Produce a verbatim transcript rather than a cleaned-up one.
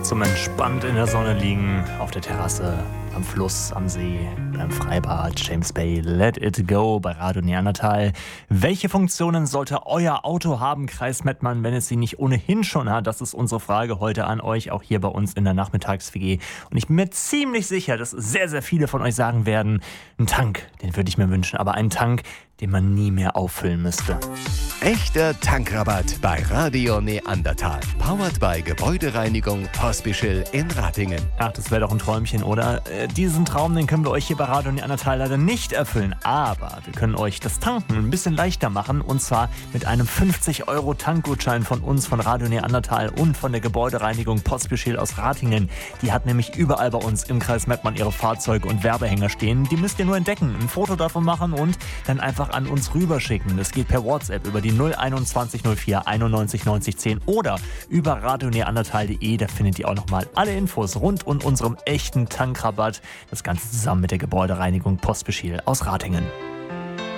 Zum entspannt in der Sonne liegen, auf der Terrasse, am Fluss, am See, beim Freibad, James Bay, Let It Go bei Radio Neandertal. Welche Funktionen sollte euer Auto haben, Kreis Mettmann, wenn es sie nicht ohnehin schon hat? Das ist unsere Frage heute an euch, auch hier bei uns in der Nachmittags-W G. Und ich bin mir ziemlich sicher, dass sehr, sehr viele von euch sagen werden, ein Tank, den würde ich mir wünschen, aber ein Tank, den man nie mehr auffüllen müsste. Echter Tankrabatt bei Radio Neandertal. Powered by Gebäudereinigung Pospischl in Ratingen. Ach, das wäre doch ein Träumchen, oder? Äh, diesen Traum, den können wir euch hier bei Radio Neandertal leider nicht erfüllen. Aber wir können euch das Tanken ein bisschen leichter machen. Und zwar mit einem fünfzig Euro Tankgutschein von uns, von Radio Neandertal und von der Gebäudereinigung Pospischl aus Ratingen. Die hat nämlich überall bei uns im Kreis Mettmann ihre Fahrzeuge und Werbehänger stehen. Die müsst ihr nur entdecken, ein Foto davon machen und dann einfach an uns rüberschicken. Das geht per WhatsApp über die null einundzwanzig null vier einundneunzig neunzig zehn oder über radio neandertal punkt de. Da findet ihr auch nochmal alle Infos rund um unserem echten Tankrabatt. Das Ganze zusammen mit der Gebäudereinigung Pospischl aus Ratingen.